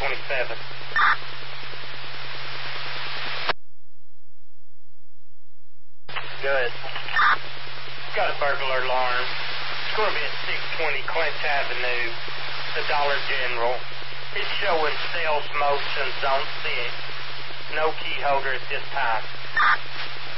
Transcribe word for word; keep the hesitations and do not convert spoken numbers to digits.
twenty-seven. Good. Got a burglar alarm. It's going to be at six twenty Clinch Avenue, the Dollar General. It's showing sales motion zone six. No key holder at this time.